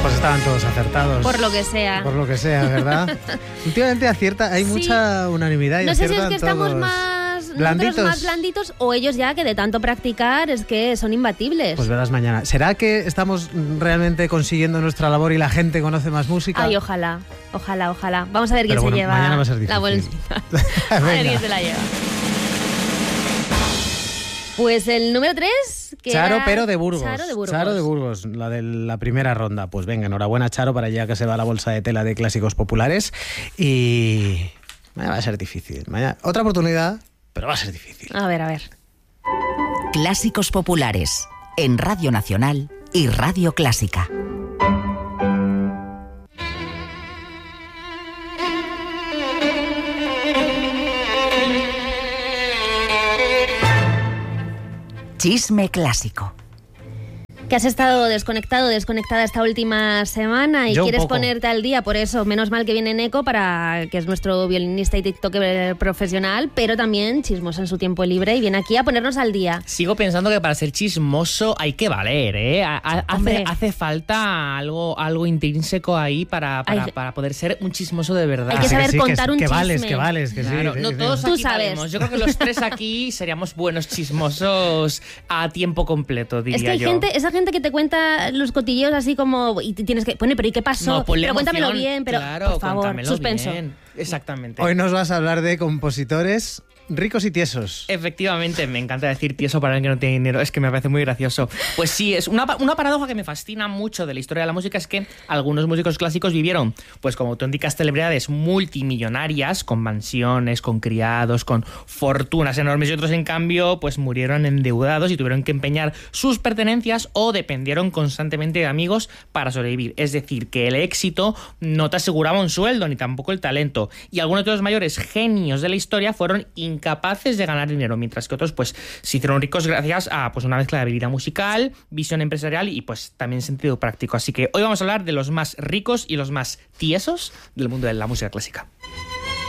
Pues estaban todos acertados. Por lo que sea. Por lo que sea, ¿verdad? Últimamente acierta, hay mucha unanimidad. Y no sé si es aciertan que estamos todos. nosotros más blanditos o ellos ya que de tanto practicar es que son imbatibles. Pues verás mañana. ¿Será que estamos realmente consiguiendo nuestra labor y la gente conoce más música? Ay, ojalá. Vamos a ver quién se lleva mañana va a ser difícil. la bolsita. A ver quién se la lleva. Pues el número 3... Charo, pero de Burgos. Charo de Burgos, la de la primera ronda. Pues venga, enhorabuena, Charo, para allá que se va la bolsa de tela de clásicos populares. Y mañana va a ser difícil. Mañana, otra oportunidad, pero va a ser difícil. A ver. Clásicos populares en Radio Nacional y Radio Clásica. Chisme clásico. Que has estado desconectada esta última semana y Yo quieres poco. ponerte al día, por eso, menos mal que viene Neko, que es nuestro violinista y tiktoker profesional, pero también chismoso en su tiempo libre y viene aquí a ponernos al día. Sigo pensando que para ser chismoso hay que valer, ¿eh? Hace falta algo intrínseco ahí para poder ser un chismoso de verdad. Hay que saber contar un que chisme. vales, que Claro, sí. no sí. todos Tú aquí sabes. valemos. Yo creo que los tres aquí seríamos buenos chismosos a tiempo completo, diría Es que hay yo. esa gente que te cuenta los cotilleos así como y te tienes que bueno, pero ¿y qué pasó? No, ponle pero cuéntamelo emoción, bien, pero claro, por favor, cuéntamelo suspenso. bien. Exactamente. Hoy nos vas a hablar de compositores ricos y tiesos. Efectivamente, me encanta decir tieso para el que no tiene dinero, es que me parece muy gracioso. Pues sí, es una paradoja que me fascina mucho de la historia de la música, es que algunos músicos clásicos vivieron pues como auténticas celebridades multimillonarias, con mansiones, con criados, con fortunas enormes, y otros en cambio pues murieron endeudados y tuvieron que empeñar sus pertenencias o dependieron constantemente de amigos para sobrevivir. Es decir, que el éxito no te aseguraba un sueldo, ni tampoco el talento. Y algunos de los mayores genios de la historia fueron incapaces de ganar dinero, mientras que otros pues se hicieron ricos gracias a pues una mezcla de habilidad musical, visión empresarial y pues también sentido práctico. Así que hoy vamos a hablar de los más ricos y los más tiesos del mundo de la música clásica.